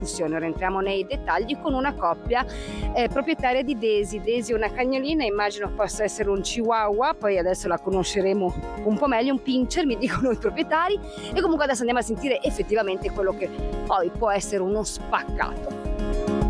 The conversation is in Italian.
discussione, ora entriamo nei dettagli, con una coppia proprietaria di Daisy. Daisy è una cagnolina, immagino possa essere un chihuahua, poi adesso la conosceremo un po' meglio, un pincher mi dicono i proprietari, e comunque adesso andiamo a sentire effettivamente quello che poi può essere uno spaccato.